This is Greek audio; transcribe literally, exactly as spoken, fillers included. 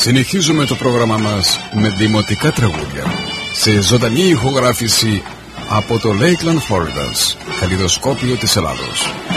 Συνεχίζουμε το πρόγραμμα μας με δημοτικά τραγούδια σε ζωντανή ηχογράφηση από το Lakeland Florida's καλλιδοσκόπιο της Ελλάδος.